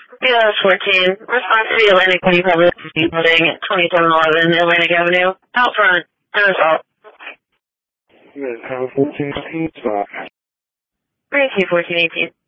Yeah, 14. Response to the Atlantic City Public Safety Building at 2711 Atlantic Avenue. Out front. And assault. Have a 1418 stop. Thank you, 1418.